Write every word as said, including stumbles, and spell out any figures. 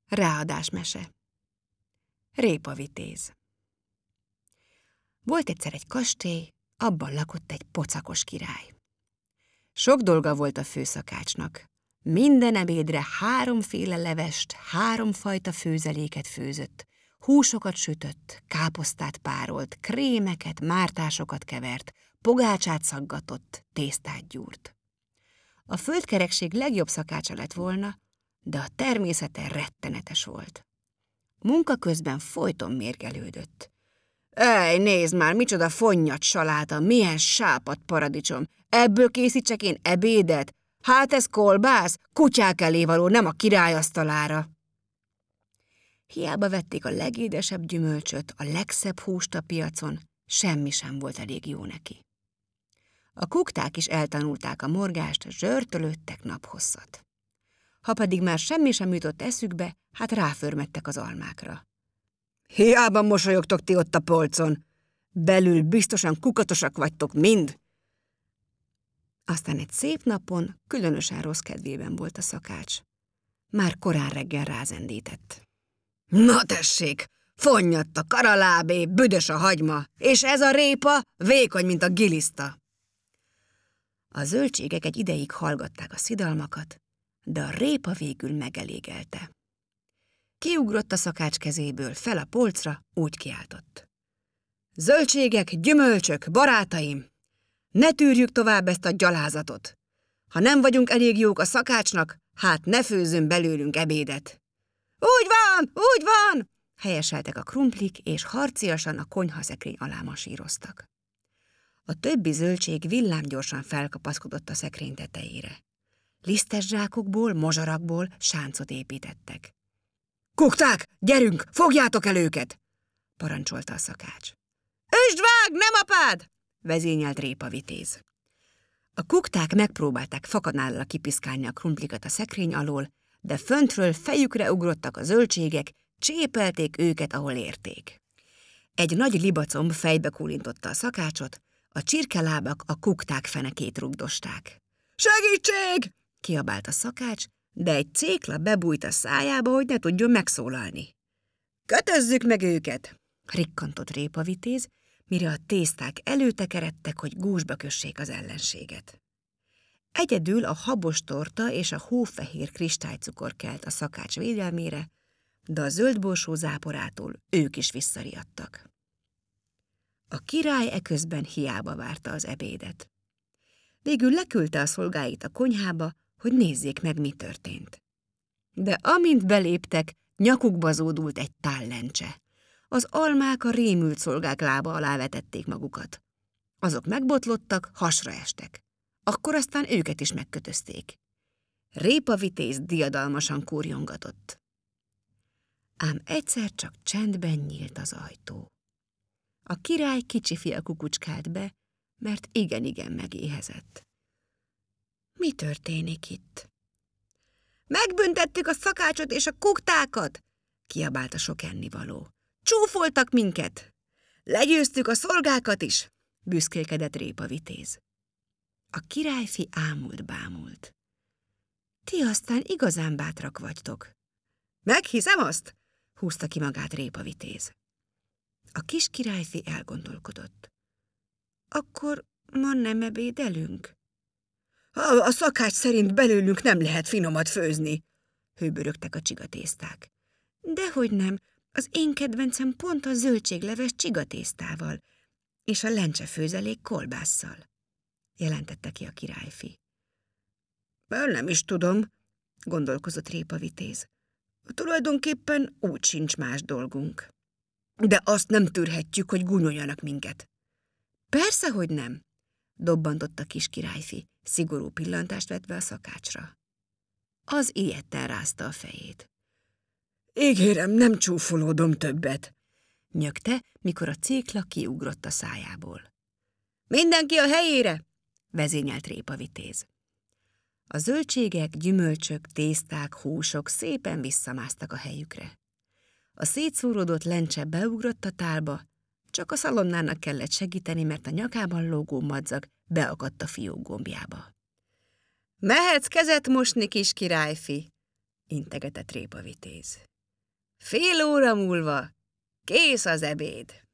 Ráadásmese. Répavitéz. Volt egyszer egy kastély, abban lakott egy pocakos király. Sok dolga volt a főszakácsnak. Minden ebédre háromféle levest, háromfajta főzeléket főzött, húsokat sütött, káposztát párolt, krémeket, mártásokat kevert, pogácsát szaggatott, tésztát gyúrt. A földkerekség legjobb szakácsa lett volna, de a természete rettenetes volt. Munka közben folyton mérgelődött. Ej, nézd már, micsoda fonnyat saláta, milyen sápadt paradicsom. Ebből készítsek én ebédet? Hát ez kolbász, kutyák elé való, nem a király asztalára. Hiába vették a legédesebb gyümölcsöt, a legszebb húst a piacon, semmi sem volt elég jó neki. A kukták is eltanulták a morgást, zsörtölődtek naphosszat. Ha pedig már semmi sem jutott eszükbe, hát ráförmettek az almákra. Hiába mosolyogtok ti ott a polcon, belül biztosan kukatosak vagytok mind. Aztán egy szép napon különösen rossz kedvében volt a szakács. Már korán reggel rázendített. Na tessék, fonnyadt a karalábé, büdös a hagyma, és ez a répa vékony, mint a giliszta. A zöldségek egy ideig hallgatták a szidalmakat, de a répa végül megelégelte. Kiugrott a szakács kezéből, fel a polcra, úgy kiáltott. Zöldségek, gyümölcsök, barátaim! Ne tűrjük tovább ezt a gyalázatot! Ha nem vagyunk elég jók a szakácsnak, hát ne főzzön belőlünk ebédet! Úgy van, úgy van! Helyeseltek a krumplik, és harciasan a konyhaszekrény alá masíroztak. A többi zöldség villámgyorsan felkapaszkodott a szekrény tetejére. Lisztes zsákokból, mozsarakból sáncot építettek. Kukták, gyerünk, fogjátok el őket! Parancsolta a szakács. Üsd vág, nem apád! Vezényelt Répavitéz. A kukták megpróbálták fakanállal kipiszkálni a krumplikat a szekrény alól, de föntről fejükre ugrottak a zöldségek, csépelték őket, ahol érték. Egy nagy libacomb fejbe kúlintotta a szakácsot, a csirkelábak a kukták fenekét rugdosták. Segítség! Kiabált a szakács, de egy cékla bebújt a szájába, hogy ne tudjon megszólalni. Kötözzük meg őket! Rikkantott Répavitéz, mire a tészták előtekeredtek, hogy gúzsba kössék az ellenséget. Egyedül a habos torta és a hófehér kristálycukor kelt a szakács védelmére, de a zöldborsó záporától ők is visszariadtak. A király eközben hiába várta az ebédet. Végül leküldte a szolgáit a konyhába, hogy nézzék meg, mi történt. De amint beléptek, nyakukba zódult egy tál lencse. Az almák a rémült szolgák lába alá vetették magukat. Azok megbotlottak, hasra estek. Akkor aztán őket is megkötözték. Répavitéz diadalmasan kúrjongatott. Ám egyszer csak csendben nyílt az ajtó. A király kicsi fia kukucskált be, mert igen-igen megéhezett. Mi történik itt? Megbüntettük a szakácsot és a kuktákat, kiabált a sok ennivaló. Csúfoltak minket! Legyőztük a szolgákat is, büszkélkedett Répavitéz. A királyfi ámult-bámult. Ti aztán igazán bátrak vagytok. Meghiszem azt, húzta ki magát Répavitéz. A kis királyfi elgondolkodott. Akkor ma nem ebédelünk? A, a szakács szerint belőlünk nem lehet finomat főzni, hőbörögtek a csigatészták. Dehogy nem, az én kedvencem pont a zöldségleves csigatésztával, és a lencsefőzelék kolbásszal, jelentette ki a királyfi. Nem is tudom, gondolkozott Répavitéz. Tulajdonképpen úgy sincs más dolgunk. De azt nem tűrhetjük, hogy gúnyoljanak minket. Persze, hogy nem, dobbantott a kis királyfi, szigorú pillantást vetve a szakácsra. Az ijedten rázta a fejét. Ígérem, nem csúfolódom többet, nyögte, mikor a cékla kiugrott a szájából. Mindenki a helyére, vezényelt Répavitéz. A zöldségek, gyümölcsök, tészták, húsok szépen visszamásztak a helyükre. A szétszóródott lencse beugrott a tálba, csak a szalonnának kellett segíteni, mert a nyakában lógó madzag beakadt a fiók gombjába. Mehetsz kezet mosni, kis királyfi, integetett Répavitéz. Fél óra múlva kész az ebéd.